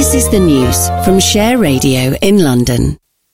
This is the news from Share Radio in London.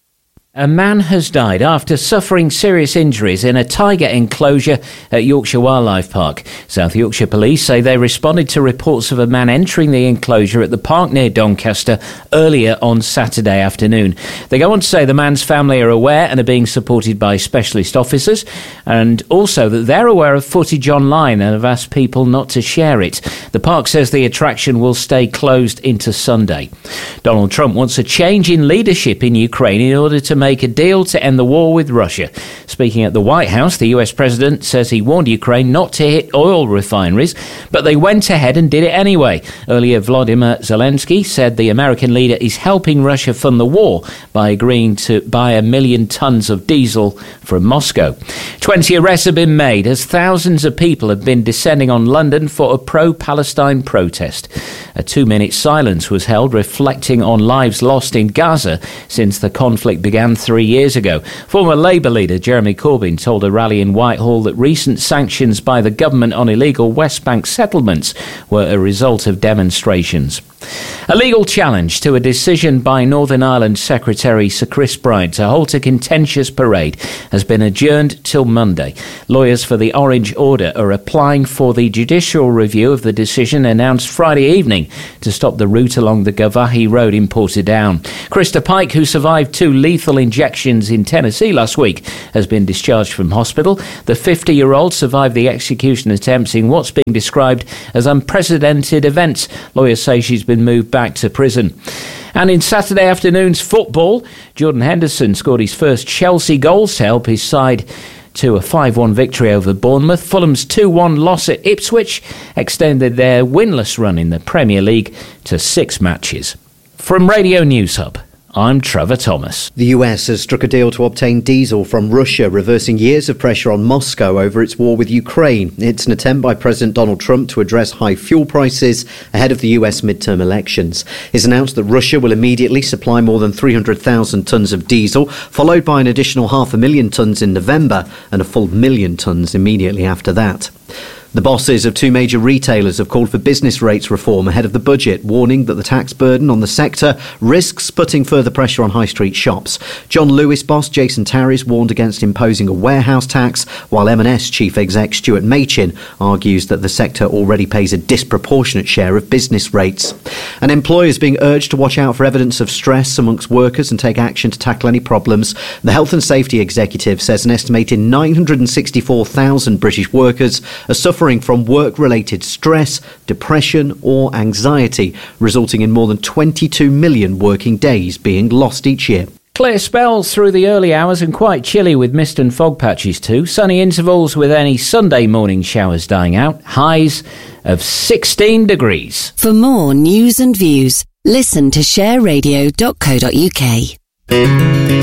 A man has died after suffering serious injuries in a tiger enclosure at Yorkshire Wildlife Park. South Yorkshire Police say they responded to reports of a man entering the enclosure at the park near Doncaster earlier on Saturday afternoon. They go on to say the man's family are aware and are being supported by specialist officers, and also that they're aware of footage online and have asked people not to share it. The park says the attraction will stay closed into Sunday. Donald Trump wants a change in leadership in Ukraine in order to make a deal to end the war with Russia. Speaking at the White House, the US president says he warned Ukraine not to hit oil refineries, but they went ahead and did it anyway. Earlier, Volodymyr Zelensky said the American leader is helping Russia fund the war by agreeing to buy 1 million tons of diesel from Moscow. 20 arrests have been made as thousands of people have been descending on London for a pro-Palestine protest. A 2-minute silence was held reflecting on lives lost in Gaza since the conflict began 3 years ago. Former Labour leader Jeremy Corbyn told a rally in Whitehall that recent sanctions by the government on illegal West Bank settlements were a result of demonstrations. A legal challenge to a decision by Northern Ireland Secretary Sir Chris Bryant to halt a contentious parade has been adjourned till Monday. Lawyers for the Orange Order are applying for the judicial review of the decision announced Friday evening to stop the route along the Gavahi Road in Portadown. Krista Pike, who survived 2 lethal injections in Tennessee last week, has been discharged from hospital. The 50-year-old survived the execution attempts in what's being described as unprecedented events. Lawyers say she's been moved back to prison. And in Saturday afternoon's football, Jordan Henderson scored his first Chelsea goals to help his side to a 5-1 victory over Bournemouth. Fulham's 2-1 loss at Ipswich extended their winless run in the Premier League to 6 matches. From Radio News Hub, I'm Trevor Thomas. The US has struck a deal to obtain diesel from Russia, reversing years of pressure on Moscow over its war with Ukraine. It's an attempt by President Donald Trump to address high fuel prices ahead of the US midterm elections. It's announced that Russia will immediately supply more than 300,000 tonnes of diesel, followed by an additional 500,000 tonnes in November and a full 1 million tonnes immediately after that. The bosses of 2 major retailers have called for business rates reform ahead of the budget, warning that the tax burden on the sector risks putting further pressure on high street shops. John Lewis boss Jason Tarris warned against imposing a warehouse tax, while M&S chief exec Stuart Machin argues that the sector already pays a disproportionate share of business rates. And employers being urged to watch out for evidence of stress amongst workers and take action to tackle any problems. The Health and Safety Executive says an estimated 964,000 British workers are suffering from work-related stress, depression or anxiety, resulting in more than 22 million working days being lost each year. Clear spells through the early hours and quite chilly with mist and fog patches too. Sunny intervals with any Sunday morning showers dying out. Highs of 16 degrees. For more news and views, listen to shareradio.co.uk.